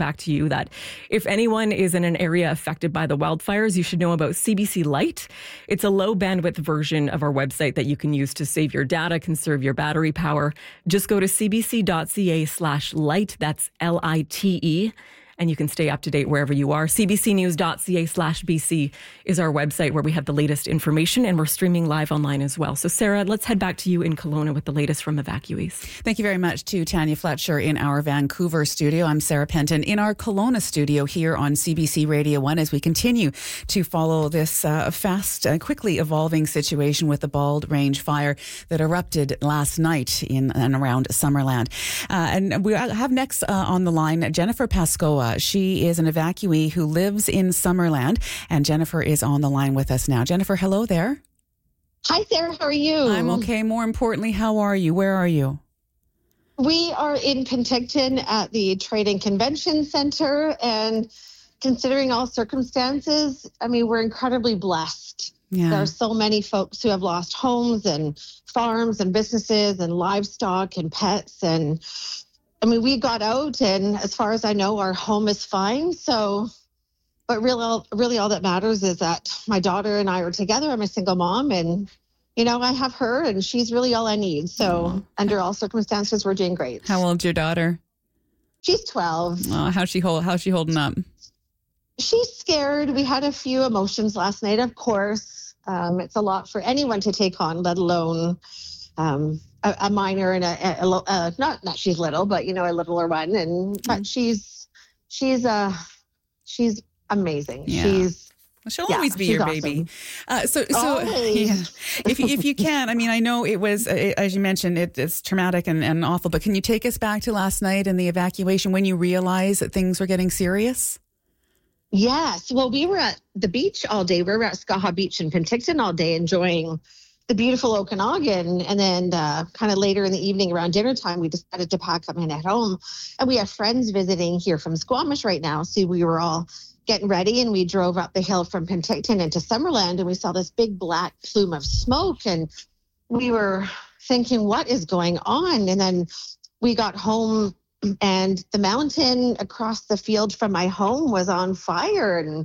that. If anyone is in an area affected by the wildfires, you should know about C B C Lite. It's a low bandwidth version of our website that you can use to save your data, conserve your battery power. Just go to cbc.ca slash light. That's L I T E. And you can stay up to date wherever you are. cbcnews.ca slash BC is our website where we have the latest information, and we're streaming live online as well. So, Sarah, let's head back to you in Kelowna with the latest from evacuees. Thank you very much to Tanya Fletcher in our Vancouver studio. I'm Sarah Penton in our Kelowna studio here on C B C Radio one as we continue to follow this uh, fast, uh, quickly evolving situation with the Bald Range fire that erupted last night in and around Summerland. Uh, and we have next uh, on the line Jennifer Pascoa. She is an evacuee who lives in Summerland, and Jennifer is on the line with us now. Jennifer, hello there. Hi, Sarah. How are you? I'm okay. More importantly, how are you? Where are you? We are in Penticton at the Trade and Convention Center, and considering all circumstances, I mean, we're incredibly blessed. Yeah. There are so many folks who have lost homes and farms and businesses and livestock and pets, and I mean, we got out, and as far as I know, our home is fine. So, but really, really all that matters is that my daughter and I are together. I'm a single mom, and, you know, I have her, and she's really all I need. So oh. under all circumstances, we're doing great. How old's your daughter? She's twelve. Oh, how's she hold, how's she holding up? She's scared. We had a few emotions last night, of course. Um, it's a lot for anyone to take on, let alone um A, a minor and a, a, a, a not not she's little, but you know, a littler one, and but mm. she's she's uh she's amazing. Yeah. She's well, she'll yeah, always be your awesome. baby. Uh, so so always. yeah, if if you can, I mean, I know it was uh, as you mentioned, it, it's traumatic and, and awful, but can you take us back to last night and the evacuation when you realized that things were getting serious? Yes. Well, we were at the beach all day. We were at Skaha Beach in Penticton all day, enjoying the beautiful Okanagan, and then uh, kind of later in the evening around dinner time, we decided to pack up and head home. And we have friends visiting here from Squamish right now, so we were all getting ready, and we drove up the hill from Penticton into Summerland, and we saw this big black plume of smoke, and we were thinking, what is going on? And then we got home, and the mountain across the field from my home was on fire, and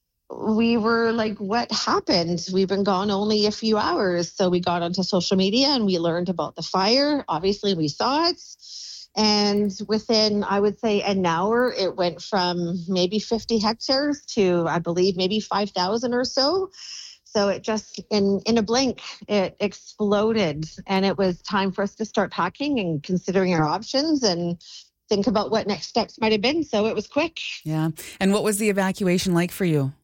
we were like, what happened? We've been gone only a few hours. So we got onto social media and we learned about the fire. Obviously, we saw it. And within, I would say, an hour, it went from maybe fifty hectares to, I believe, maybe five thousand or so. So it just, in, in a blink, it exploded. And it was time for us to start packing and considering our options and think about what next steps might have been. So it was quick. Yeah. And what was the evacuation like for you?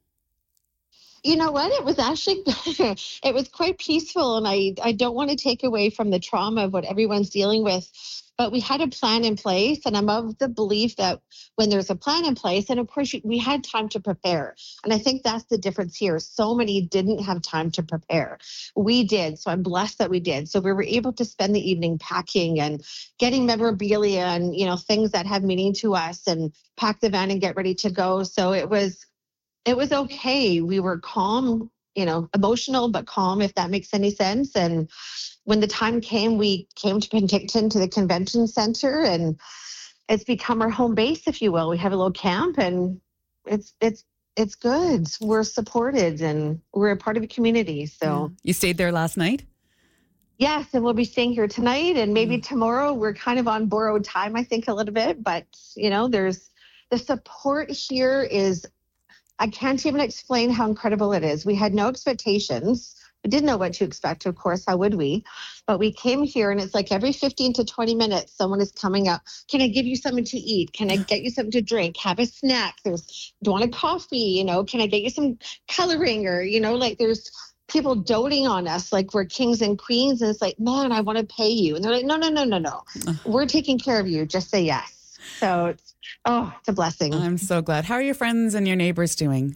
You know what? It was actually, it was quite peaceful. And I, I don't want to take away from the trauma of what everyone's dealing with, but we had a plan in place. And I'm of the belief that when there's a plan in place, and of course we had time to prepare. And I think that's the difference here. So many didn't have time to prepare. We did. So I'm blessed that we did. So we were able to spend the evening packing and getting memorabilia and, you know, things that have meaning to us, and pack the van and get ready to go. So it was, It was okay. We were calm, you know, emotional, but calm, if that makes any sense. And when the time came, we came to Penticton to the convention center, and it's become our home base, if you will. We have a little camp, and it's it's it's good. We're supported, and we're a part of a community. So yeah. You stayed there last night? Yes, and we'll be staying here tonight, and maybe mm. tomorrow. We're kind of on borrowed time, I think, a little bit, but you know, there's the support here is. I can't even explain how incredible it is. We had no expectations. We didn't know what to expect, of course. How would we? But we came here, and it's like every fifteen to twenty minutes, someone is coming up. Can I give you something to eat? Can I get you something to drink? Have a snack? There's, do you want a coffee? You know, can I get you some coloring? Or, you know, like there's people doting on us like we're kings and queens. And it's like, man, I want to pay you. And they're like, no, no, no, no, no. We're taking care of you. Just say yes. So it's, oh, it's a blessing. I'm so glad. How are your friends and your neighbors doing?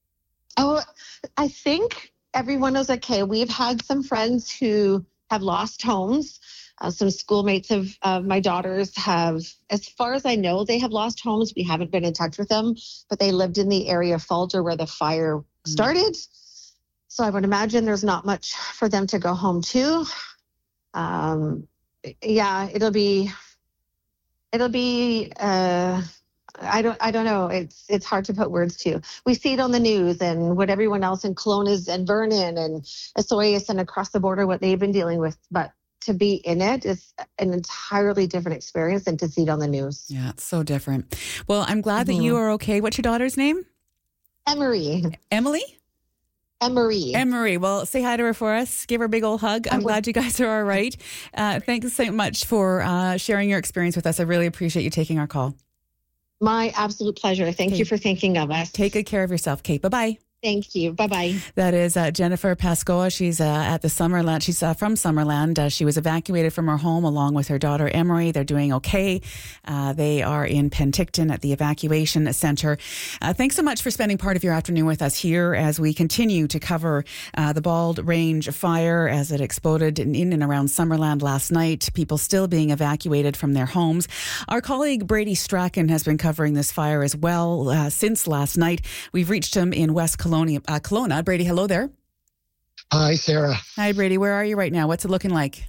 Oh, I think everyone is okay. We've had some friends who have lost homes. Uh, some schoolmates of uh, my daughters have, as far as I know, they have lost homes. We haven't been in touch with them, but they lived in the area of Falter where the fire started. Mm. So I would imagine there's not much for them to go home to. Um, yeah, it'll be... It'll be, uh, I don't I don't know. It's it's hard to put words to. We see it on the news and what everyone else in Kelowna's and Vernon and Osoyoos and across the border, what they've been dealing with. But to be in it is an entirely different experience than to see it on the news. Yeah, it's so different. Well, I'm glad Mm-hmm. that you are okay. What's your daughter's name? Emery. Emily? Emery. Emery. Well, say hi to her for us. Give her a big old hug. I'm glad you guys are all right. Uh, thanks so much for uh, sharing your experience with us. I really appreciate you taking our call. My absolute pleasure. Thank Okay. you for thinking of us. Take good care of yourself, Kate. Bye-bye. Thank you. Bye-bye. That is uh, Jennifer Pascoa. She's uh, at the Summerland. She's uh, from Summerland. Uh, she was evacuated from her home along with her daughter, Emery. They're doing okay. Uh, they are in Penticton at the evacuation center. Uh, thanks so much for spending part of your afternoon with us here as we continue to cover uh, the Bald Range fire as it exploded in, in and around Summerland last night. People still being evacuated from their homes. Our colleague Brady Strachan has been covering this fire as well uh, since last night. We've reached him in West Kelowna. Uh, Kelowna. Brady, hello there. Hi, Sarah. Hi, Brady. Where are you right now? What's it looking like?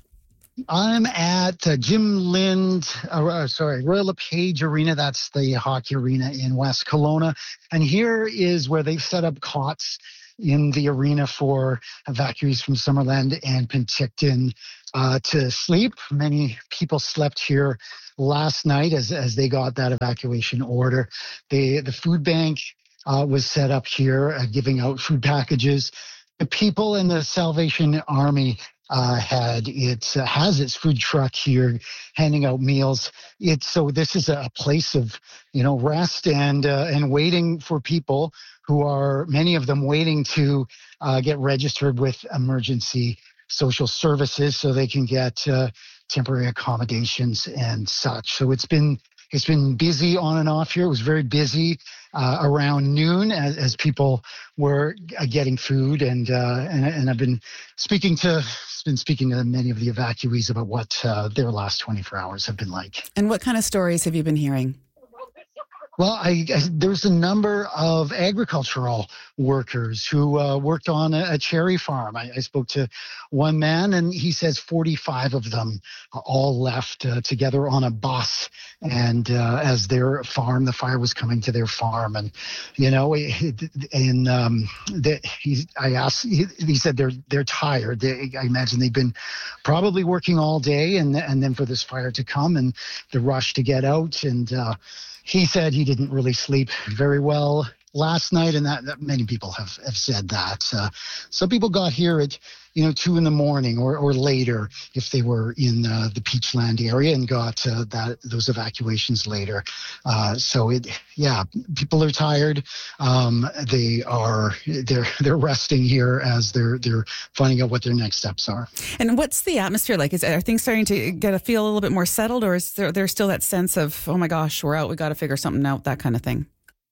I'm at uh, Jim Lind, uh, uh, sorry, Royal LePage Arena. That's the hockey arena in West Kelowna. And here is where they've set up cots in the arena for evacuees from Summerland and Penticton uh, to sleep. Many people slept here last night as, as they got that evacuation order. They, the food bank Uh, was set up here, uh, giving out food packages. The people in the Salvation Army uh, had its uh, has its food truck here, handing out meals. It's so this is a place of you know rest and uh, and waiting for people who are many of them waiting to uh, get registered with emergency social services so they can get uh, temporary accommodations and such. So it's been. It's been busy on and off here. It was very busy uh, around noon as, as people were uh, getting food, and, uh, and and I've been speaking to been speaking to many of the evacuees about what uh, their last twenty-four hours have been like. And what kind of stories have you been hearing? Well, I, I, there's a number of agricultural workers who uh, worked on a, a cherry farm. I, I spoke to one man, and he says forty-five of them all left uh, together on a bus, and uh, as their farm, the fire was coming to their farm, and you know, and um, the, he, I asked, he, he said they're they're tired. They, I imagine they've been probably working all day, and and then for this fire to come and the rush to get out, and. Uh, He said he didn't really sleep very well last night, and that, that many people have, have said that. Uh, some people got here at, you know, two in the morning or, or later if they were in uh, the Peachland area and got uh, that those evacuations later. Uh, so it, yeah, people are tired. Um, they are they're they're resting here as they're they're finding out what their next steps are. And what's the atmosphere like? Is are things starting to get a feel a little bit more settled, or is there there's still that sense of, oh my gosh, we're out, we got to figure something out, that kind of thing?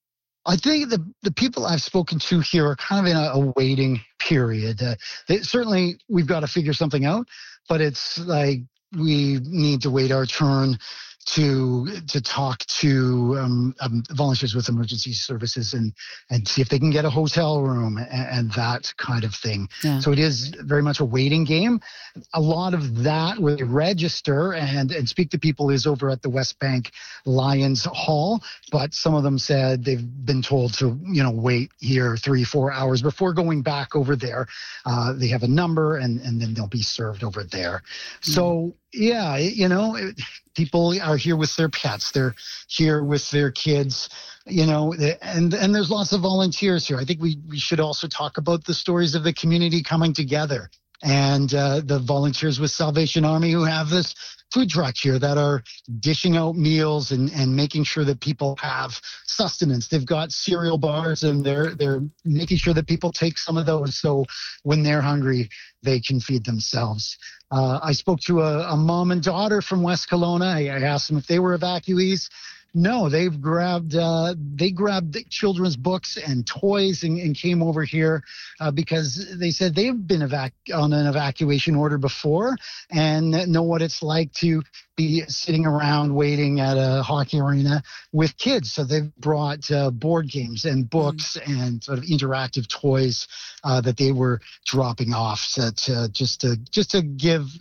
I think the the people I've spoken to here are kind of in a, a waiting period. Uh, they, certainly, we've got to figure something out, but it's like we need to wait our turn to to talk to um, um, volunteers with emergency services and and see if they can get a hotel room and, and that kind of thing. Yeah. So it is very much a waiting game. A lot of that where they register and and speak to people is over at the West Bank Lions Hall, but some of them said they've been told to you know wait here three four hours before going back over there. Uh, they have a number and and then they'll be served over there. Mm. So yeah, you know. It, People are here with their pets. They're here with their kids, you know, and and there's lots of volunteers here. I think we, we should also talk about the stories of the community coming together and uh, the volunteers with Salvation Army who have this food truck here that are dishing out meals and, and making sure that people have sustenance. They've got cereal bars and they're they're making sure that people take some of those so when they're hungry, they can feed themselves. Uh, I spoke to a, a mom and daughter from West Kelowna. I, I asked them if they were evacuees. No, they've grabbed uh, they grabbed children's books and toys and, and came over here uh, because they said they've been evac- on an evacuation order before and know what it's like to be sitting around waiting at a hockey arena with kids. So they've brought uh, board games and books mm. and sort of interactive toys uh, that they were dropping off to, to just to just to give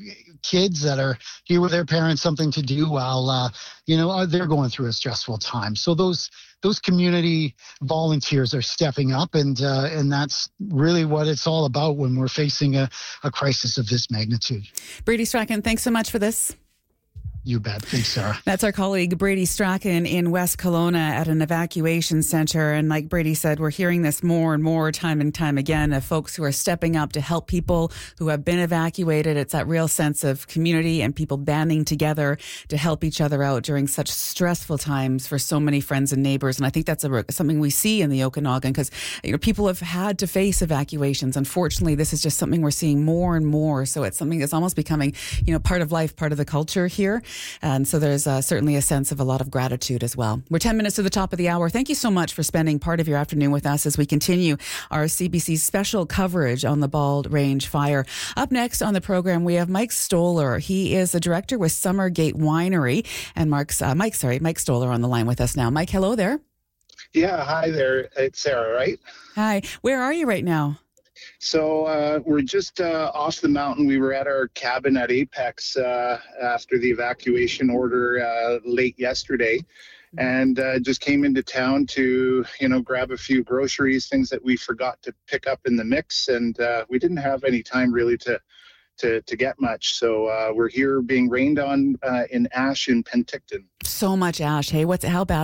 kids that are here with their parents something to do while, uh, you know, they're going through a stressful time. So those those community volunteers are stepping up, and uh, and that's really what it's all about when we're facing a, a crisis of this magnitude. Brady Strachan, thanks so much for this. You bet. Thanks, Sarah. That's our colleague Brady Strachan in West Kelowna at an evacuation center. And like Brady said, we're hearing this more and more time and time again of folks who are stepping up to help people who have been evacuated. It's that real sense of community and people banding together to help each other out during such stressful times for so many friends and neighbors. And I think that's a, something we see in the Okanagan because, you know, people have had to face evacuations. Unfortunately, this is just something we're seeing more and more. So it's something that's almost becoming, you know, part of life, part of the culture here. And so there's uh, certainly a sense of a lot of gratitude as well. We're ten minutes to the top of the hour. Thank you so much for spending part of your afternoon with us as we continue our C B C special coverage on the Bald Range Fire. Up next on the program, we have Mike Stoller. He is the director with Summergate Winery. And Mark's, uh, Mike, sorry, Mike Stoller on the line with us now. Mike, hello there. Yeah, hi there. It's Sarah, right? Hi. Where are you right now? So uh, we're just uh, off the mountain. We were at our cabin at Apex uh, after the evacuation order uh, late yesterday, and uh, just came into town to, you know, grab a few groceries, things that we forgot to pick up in the mix, and uh, we didn't have any time really to to, to get much. So uh, we're here being rained on uh, in ash in Penticton. So much ash. Hey, what's how bad